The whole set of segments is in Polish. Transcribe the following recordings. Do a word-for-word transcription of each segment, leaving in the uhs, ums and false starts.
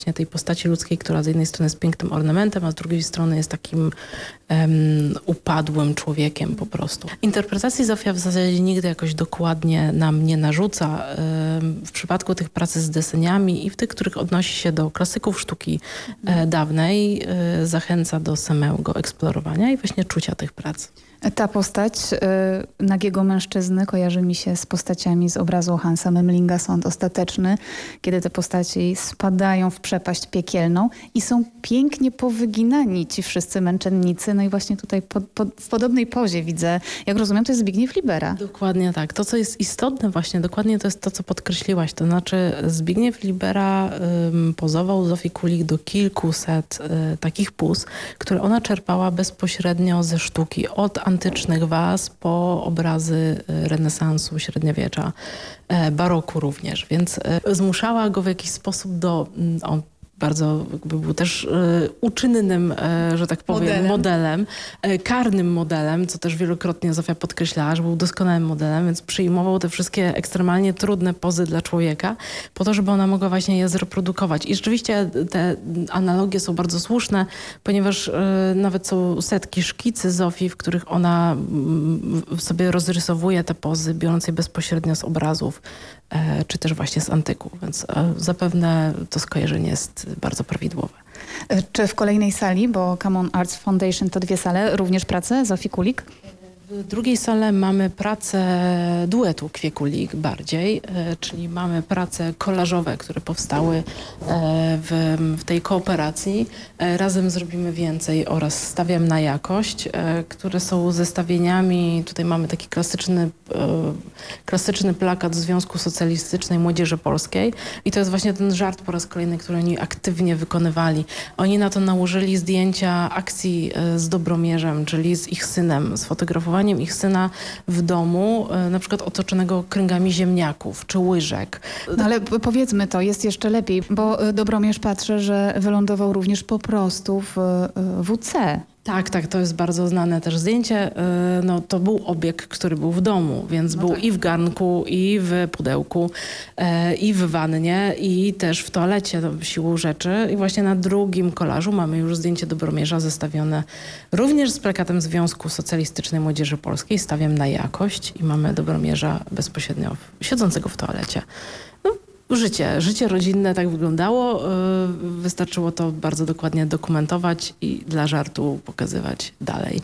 tej postaci ludzkiej, która z jednej strony jest pięknym ornamentem, a z drugiej strony jest takim um, upadłym człowiekiem po prostu. Interpretacji Zofia w zasadzie nigdy jakoś dokładnie nam nie narzuca. Um, w przypadku tych prac z deseniami i w tych, których odnosi się do klasyków sztuki e, dawnej, e, zachęca do samego eksplorowania i właśnie czucia tych prac. Ta postać y, nagiego mężczyzny kojarzy mi się z postaciami z obrazu Hansa Memlinga, Sąd ostateczny, kiedy te postaci spadają w przepaść piekielną i są pięknie powyginani ci wszyscy męczennicy. No i właśnie tutaj po, po, w podobnej pozie widzę, jak rozumiem, to jest Zbigniew Libera. Dokładnie tak. To, co jest istotne właśnie, dokładnie to jest to, co podkreśliłaś. To znaczy Zbigniew Libera ym, pozował Zofii Kulik do kilkuset y, takich puz, które ona czerpała bezpośrednio ze sztuki. Od antycznych was po obrazy renesansu, średniowiecza, baroku również. Więc zmuszała go w jakiś sposób do... On bardzo jakby był też e, uczynnym, e, że tak powiem, modelem, modelem e, karnym modelem, co też wielokrotnie Zofia podkreślała, że był doskonałym modelem, więc przyjmował te wszystkie ekstremalnie trudne pozy dla człowieka po to, żeby ona mogła właśnie je zreprodukować. I rzeczywiście te analogie są bardzo słuszne, ponieważ e, nawet są setki szkicy Zofii, w których ona m, sobie rozrysowuje te pozy, biorąc je bezpośrednio z obrazów, e, czy też właśnie z antyku, więc e, zapewne to skojarzenie jest bardzo prawidłowe. Czy w kolejnej sali, bo Common Arts Foundation to dwie sale, również pracę Zofii Kulik? W drugiej sale mamy pracę duetu Kwie Kulik bardziej, czyli mamy prace kolażowe, które powstały w, w tej kooperacji. Razem zrobimy więcej oraz stawiam na jakość, które są zestawieniami. Tutaj mamy taki klasyczny, klasyczny plakat Związku Socjalistycznej Młodzieży Polskiej i to jest właśnie ten żart po raz kolejny, który oni aktywnie wykonywali. Oni na to nałożyli zdjęcia akcji z Dobromierzem, czyli z ich synem, sfotografowaniem ich syna w domu, na przykład otoczonego kręgami ziemniaków czy łyżek. No ale powiedzmy to, jest jeszcze lepiej, bo Dobromierz patrzę, że wylądował również po prostu w W C. Tak, tak, to jest bardzo znane też zdjęcie. No, to był obieg, który był w domu, więc no był tak. I w garnku, i w pudełku, i w wannie, i też w toalecie siłą rzeczy. I właśnie na drugim kolażu mamy już zdjęcie Dobromierza zestawione również z plakatem Związku Socjalistycznej Młodzieży Polskiej. Stawiam na jakość i mamy Dobromierza bezpośrednio siedzącego w toalecie. No, Życie, życie rodzinne tak wyglądało. Wystarczyło to bardzo dokładnie dokumentować i dla żartu pokazywać dalej.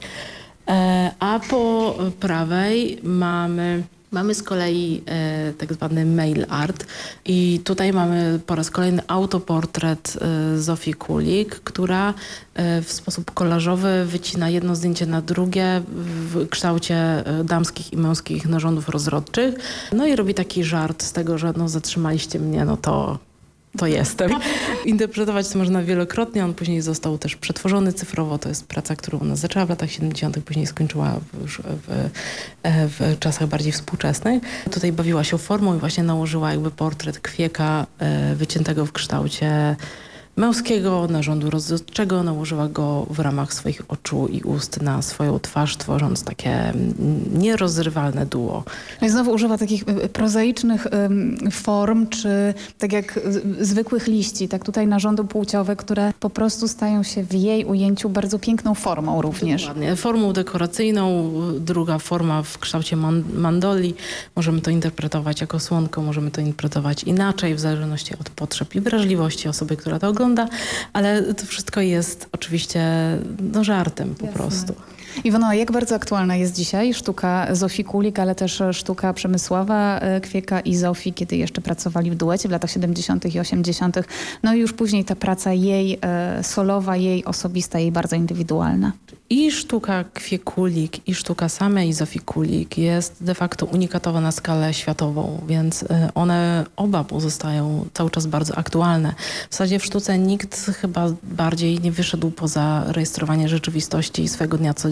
A po prawej mamy... Mamy z kolei e, tak zwany mail art i tutaj mamy po raz kolejny autoportret e, Zofii Kulik, która e, w sposób kolażowy wycina jedno zdjęcie na drugie w kształcie e, damskich i męskich narządów rozrodczych. No i robi taki żart z tego, że no zatrzymaliście mnie, no to... to jestem. Interpretować to można wielokrotnie. On później został też przetworzony cyfrowo. To jest praca, którą ona zaczęła w latach siedemdziesiątych, później skończyła w, w, w czasach bardziej współczesnych. Tutaj bawiła się formą i właśnie nałożyła jakby portret Kwieka wyciętego w kształcie męskiego narządu rozrodczego, nałożyła go w ramach swoich oczu i ust na swoją twarz, tworząc takie nierozrywalne duo. No i znowu używa takich prozaicznych um, form, czy tak jak zwykłych liści, tak tutaj narządy płciowe, które po prostu stają się w jej ujęciu bardzo piękną formą również. Dokładnie. Formą dekoracyjną, druga forma w kształcie man mandoli. Możemy to interpretować jako słonko, możemy to interpretować inaczej, w zależności od potrzeb i wrażliwości osoby, która to ogląda. Ale to wszystko jest oczywiście no, żartem po Jasne. prostu. Iwona, jak bardzo aktualna jest dzisiaj sztuka Zofii Kulik, ale też sztuka Przemysława Kwieka i Zofii, kiedy jeszcze pracowali w duecie w latach siedemdziesiątych i osiemdziesiątych. No i już później ta praca jej e, solowa, jej osobista, jej bardzo indywidualna. I sztuka Kwie Kulik, i sztuka samej Zofii Kulik jest de facto unikatowa na skalę światową, więc one oba pozostają cały czas bardzo aktualne. W zasadzie w sztuce nikt chyba bardziej nie wyszedł poza rejestrowanie rzeczywistości swojego dnia codziennego.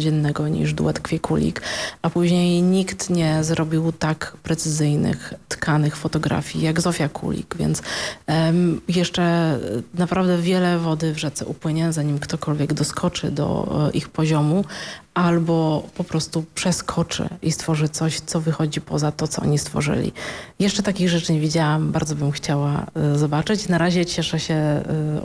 codziennego niż duet Kwiekulik, a później nikt nie zrobił tak precyzyjnych, tkanych fotografii jak Zofia Kulik, więc um, jeszcze naprawdę wiele wody w rzece upłynie, zanim ktokolwiek doskoczy do ich poziomu, albo po prostu przeskoczy i stworzy coś, co wychodzi poza to, co oni stworzyli. Jeszcze takich rzeczy nie widziałam, bardzo bym chciała y, zobaczyć. Na razie cieszę się y,